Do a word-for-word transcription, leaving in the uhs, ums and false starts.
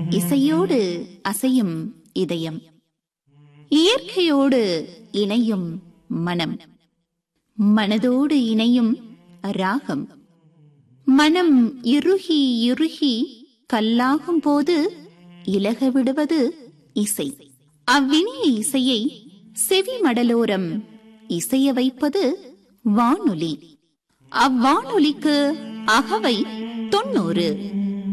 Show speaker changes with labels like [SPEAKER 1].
[SPEAKER 1] இசையோடு அசையும் இதயம், இயற்கையோடு இணையும் மனம், மனதோடு இணையும் ராகம். மனம் இறுகி இறுகி கல்லாகும் போது இலக விடுவது இசை. அவ்வினிய இசையை செவி மடலோரம் இசைய வைப்பது வானொலி. அவ்வானொலிக்கு அகவை தொண்ணூறு.